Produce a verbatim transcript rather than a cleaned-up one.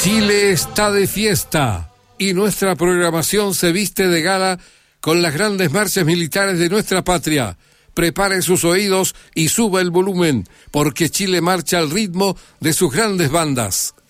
Chile está de fiesta y nuestra programación se viste de gala con las grandes marchas militares de nuestra patria. Prepare sus oídos y suba el volumen, porque Chile marcha al ritmo de sus grandes bandas.